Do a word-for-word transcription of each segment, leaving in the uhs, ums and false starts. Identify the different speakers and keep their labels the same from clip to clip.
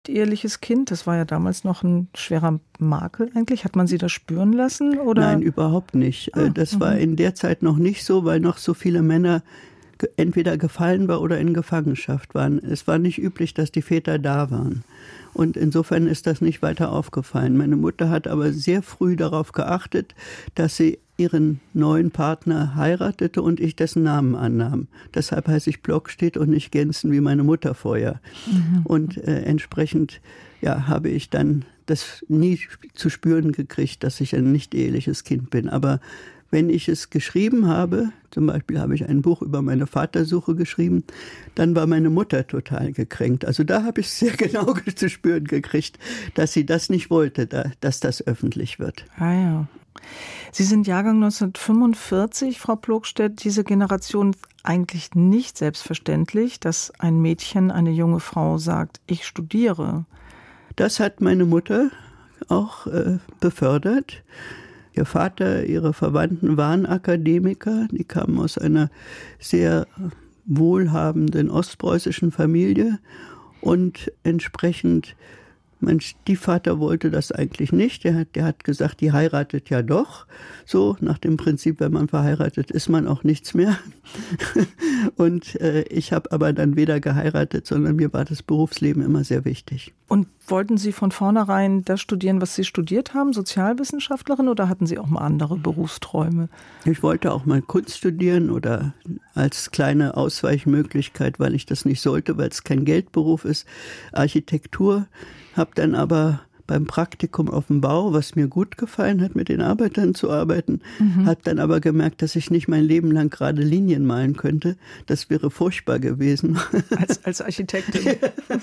Speaker 1: Eheliches Kind, das war ja damals noch ein schwerer Makel eigentlich. Hat man Sie das spüren lassen? Oder?
Speaker 2: Nein, überhaupt nicht. Ah, das war in der Zeit noch nicht so, weil noch so viele Männer entweder gefallen war oder in Gefangenschaft waren. Es war nicht üblich, dass die Väter da waren. Und insofern ist das nicht weiter aufgefallen. Meine Mutter hat aber sehr früh darauf geachtet, dass sie ihren neuen Partner heiratete und ich dessen Namen annahm. Deshalb heiße ich Blockstedt und nicht Gensen wie meine Mutter vorher. Mhm. Und äh, entsprechend ja, habe ich dann das nie zu spüren gekriegt, dass ich ein nicht eheliches Kind bin. Aber wenn ich es geschrieben habe, zum Beispiel habe ich ein Buch über meine Vatersuche geschrieben, dann war meine Mutter total gekränkt. Also da habe ich sehr genau zu spüren gekriegt, dass sie das nicht wollte, dass das öffentlich wird.
Speaker 1: Ah ja. Sie sind Jahrgang neunzehnhundertfünfundvierzig, Frau Plogstedt. Diese Generation eigentlich nicht selbstverständlich, dass ein Mädchen, eine junge Frau sagt, ich studiere.
Speaker 2: Das hat meine Mutter auch äh, befördert. Ihr Vater, ihre Verwandten waren Akademiker. Die kamen aus einer sehr wohlhabenden ostpreußischen Familie. Und entsprechend, mein Stiefvater wollte das eigentlich nicht. Der hat, der hat gesagt, die heiratet ja doch. So nach dem Prinzip, wenn man verheiratet, ist man auch nichts mehr. Und äh, ich habe aber dann weder geheiratet, sondern mir war das Berufsleben immer sehr wichtig.
Speaker 1: Und wollten Sie von vornherein das studieren, was Sie studiert haben, Sozialwissenschaftlerin, oder hatten Sie auch mal andere Berufsträume?
Speaker 2: Ich wollte auch mal Kunst studieren oder als kleine Ausweichmöglichkeit, weil ich das nicht sollte, weil es kein Geldberuf ist, Architektur. Habe dann aber beim Praktikum auf dem Bau, was mir gut gefallen hat, mit den Arbeitern zu arbeiten, mhm. habe dann aber gemerkt, dass ich nicht mein Leben lang gerade Linien malen könnte. Das wäre furchtbar gewesen.
Speaker 1: Als, als Architektin.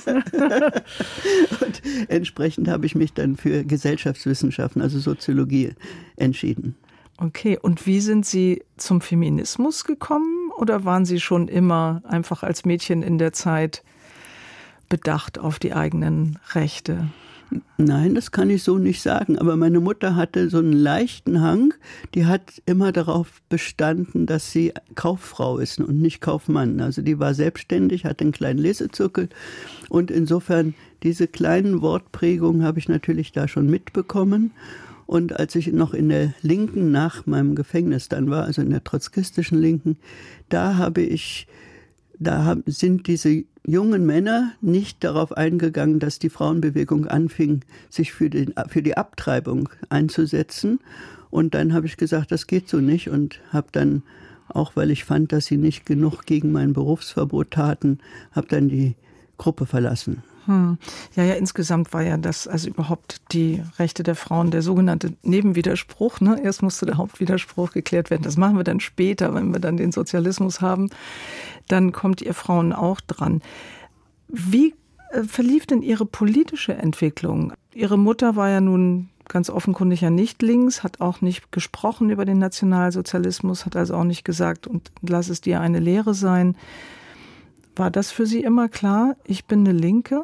Speaker 2: Und entsprechend habe ich mich dann für Gesellschaftswissenschaften, also Soziologie, entschieden.
Speaker 1: Okay, und wie sind Sie zum Feminismus gekommen? Oder waren Sie schon immer einfach als Mädchen in der Zeit bedacht auf die eigenen Rechte?
Speaker 2: Nein, das kann ich so nicht sagen. Aber meine Mutter hatte so einen leichten Hang. Die hat immer darauf bestanden, dass sie Kauffrau ist und nicht Kaufmann. Also die war selbstständig, hatte einen kleinen Lesezirkel. Und insofern diese kleinen Wortprägungen habe ich natürlich da schon mitbekommen. Und als ich noch in der Linken nach meinem Gefängnis dann war, also in der trotzkistischen Linken, da habe ich, da sind diese jungen Männer nicht darauf eingegangen, dass die Frauenbewegung anfing, sich für, den, für die Abtreibung einzusetzen. Und dann habe ich gesagt, das geht so nicht und habe dann, auch weil ich fand, dass sie nicht genug gegen mein Berufsverbot taten, habe dann die Gruppe verlassen.
Speaker 1: Hm. Ja, ja, insgesamt war ja das, also überhaupt die Rechte der Frauen, der sogenannte Nebenwiderspruch, ne? Erst musste der Hauptwiderspruch geklärt werden. Das machen wir dann später, wenn wir dann den Sozialismus haben. Dann kommt ihr Frauen auch dran. Wie äh, verlief denn Ihre politische Entwicklung? Ihre Mutter war ja nun ganz offenkundig ja nicht links, hat auch nicht gesprochen über den Nationalsozialismus, hat also auch nicht gesagt, und lass es dir eine Lehre sein. War das für Sie immer klar, ich bin eine Linke?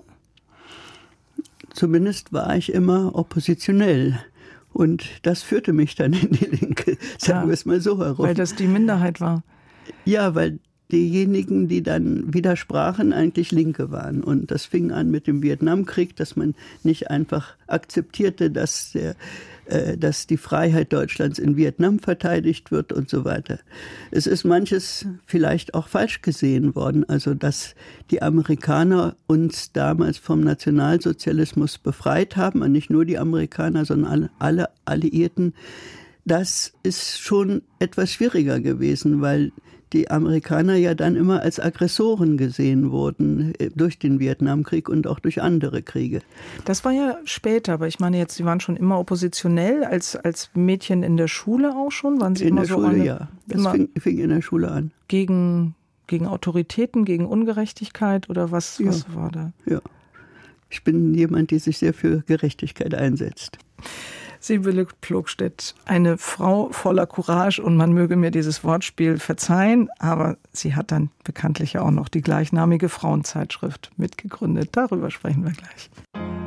Speaker 2: Zumindest war ich immer oppositionell. Und das führte mich dann in die Linke, sagen ja, wir es mal so herum.
Speaker 1: Weil das die Minderheit war.
Speaker 2: Ja, weil diejenigen, die dann widersprachen, eigentlich Linke waren. Und das fing an mit dem Vietnamkrieg, dass man nicht einfach akzeptierte, dass, der, äh, dass die Freiheit Deutschlands in Vietnam verteidigt wird und so weiter. Es ist manches vielleicht auch falsch gesehen worden, also dass die Amerikaner uns damals vom Nationalsozialismus befreit haben, und nicht nur die Amerikaner, sondern alle, alle Alliierten. Das ist schon etwas schwieriger gewesen, weil die Amerikaner ja dann immer als Aggressoren gesehen wurden durch den Vietnamkrieg und auch durch andere Kriege.
Speaker 1: Das war ja später, aber ich meine jetzt, Sie waren schon immer oppositionell, als, als Mädchen in der Schule auch schon? Waren Sie
Speaker 2: in
Speaker 1: immer
Speaker 2: der
Speaker 1: so
Speaker 2: Schule,
Speaker 1: eine,
Speaker 2: ja. Das fing, fing in der Schule an.
Speaker 1: Gegen, gegen Autoritäten, gegen Ungerechtigkeit oder was, ja. was war da?
Speaker 2: Ja, ich bin jemand, der sich sehr für Gerechtigkeit einsetzt.
Speaker 1: Sibylle Plogstedt, eine Frau voller Courage, und man möge mir dieses Wortspiel verzeihen, aber sie hat dann bekanntlich auch noch die gleichnamige Frauenzeitschrift mitgegründet. Darüber sprechen wir gleich.